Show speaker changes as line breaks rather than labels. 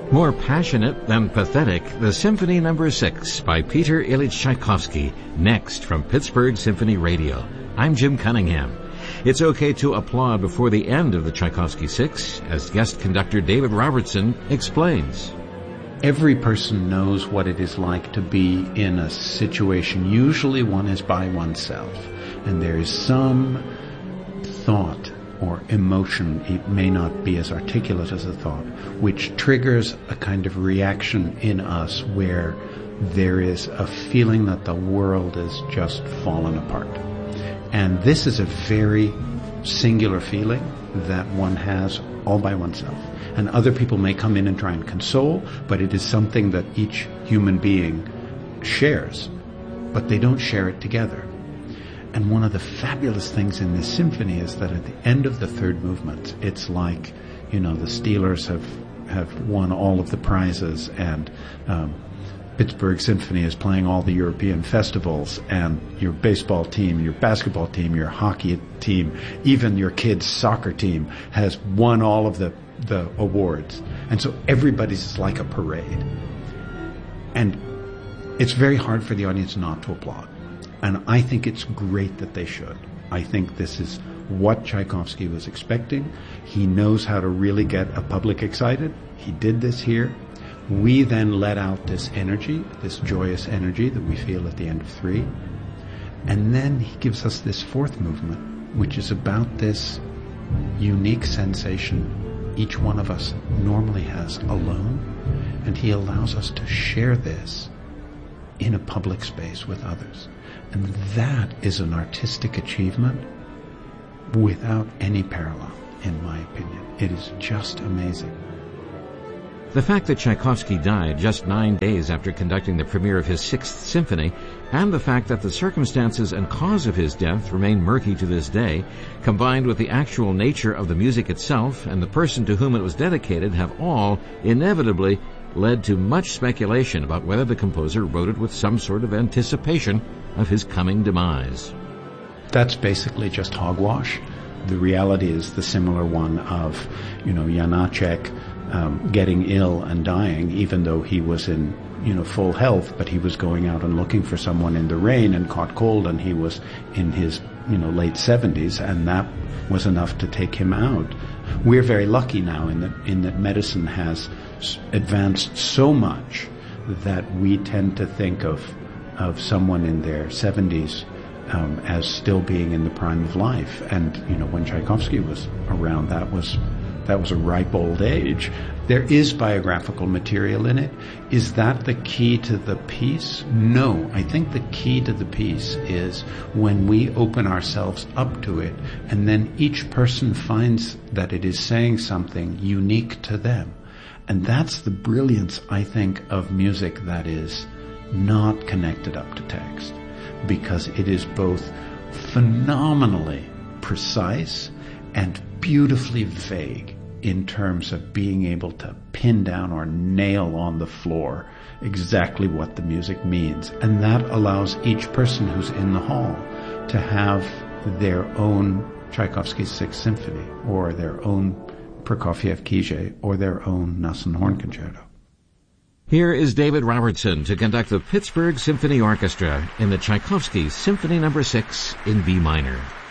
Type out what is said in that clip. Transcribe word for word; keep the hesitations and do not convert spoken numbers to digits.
More passionate than pathetic, the Symphony Number Six by Peter Ilyich Tchaikovsky, next from Pittsburgh Symphony Radio. I'm Jim Cunningham. It's okay to applaud before the end of the Tchaikovsky Six, as guest conductor David Robertson explains.
Every person knows what it is like to be in a situation. Usually one is by oneself, and there is some thought or emotion, it may not be as articulate as a thought, which triggers a kind of reaction in us where there is a feeling that the world is just fallen apart. And this is a very singular feeling that one has all by oneself. And other people may come in and try and console, but it is something that each human being shares, but they don't share it together. And one of the fabulous things in this symphony is that at the end of the third movement, it's like, you know, the Steelers have, have won all of the prizes, and um, Pittsburgh Symphony is playing all the European festivals, and your baseball team, your basketball team, your hockey team, even your kids' soccer team has won all of the, the awards. And so everybody's like a parade. And it's very hard for the audience not to applaud. And I think it's great that they should. I think this is what Tchaikovsky was expecting. He knows how to really get a public excited. He did this here. We then let out this energy, this joyous energy that we feel at the end of three. And then he gives us this fourth movement, which is about this unique sensation each one of us normally has alone. And he allows us to share this in a public space with others. And that is an artistic achievement without any parallel, in my opinion. It is just amazing.
The fact that Tchaikovsky died just nine days after conducting the premiere of his Sixth Symphony, and the fact that the circumstances and cause of his death remain murky to this day, combined with the actual nature of the music itself and the person to whom it was dedicated, have all inevitably led to much speculation about whether the composer wrote it with some sort of anticipation of his coming demise.
That's basically just hogwash. The reality is the similar one of, you know, Janacek um, getting ill and dying, even though he was in, you know, full health, but he was going out and looking for someone in the rain and caught cold, and he was in his, you know, late seventies, and that was enough to take him out. We're very lucky now in that, in that medicine has advanced so much that we tend to think of of someone in their seventies um, as still being in the prime of life. And, you know, when Tchaikovsky was around, that was that was a ripe old age. There is biographical material in it. Is that the key to the piece? No. I think the key to the piece is when we open ourselves up to it, and then each person finds that it is saying something unique to them. And that's the brilliance, I think, of music that is not connected up to text, because it is both phenomenally precise and beautifully vague in terms of being able to pin down or nail on the floor exactly what the music means. And that allows each person who's in the hall to have their own Tchaikovsky's Sixth Symphony, or their own Prokofiev Kyje, or their own Nassun Horn Concerto.
Here is David Robertson to conduct the Pittsburgh Symphony Orchestra in the Tchaikovsky Symphony Number Six in B minor.